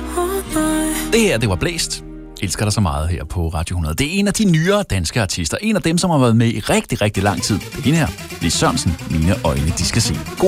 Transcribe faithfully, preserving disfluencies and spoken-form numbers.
Det her, det var Blæst. Elsker dig så meget her på Radio hundrede. Det er en af de nyere danske artister. En af dem, som har været med i rigtig, rigtig lang tid. Det er hende her. Lis Sørensen. Mine øjne, de skal se. God